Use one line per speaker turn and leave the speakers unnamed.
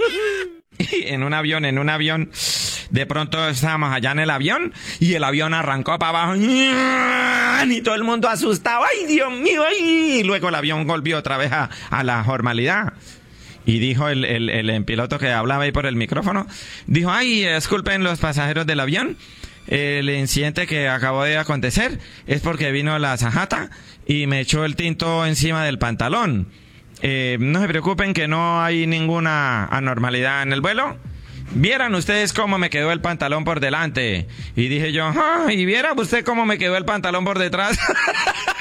Y en un avión, de pronto estábamos allá en el avión y el avión arrancó para abajo y todo el mundo asustado. ¡Ay, Dios mío! ¡Ay! Y luego el avión volvió otra vez a la normalidad. Y dijo el piloto que hablaba ahí por el micrófono, dijo, ay, disculpen los pasajeros del avión, el incidente que acabó de acontecer es porque vino la azafata y me echó el tinto encima del pantalón. No se preocupen que no hay ninguna anormalidad en el vuelo. Vieran ustedes cómo me quedó el pantalón por delante. Y dije yo, y viera usted cómo me quedó el pantalón por detrás.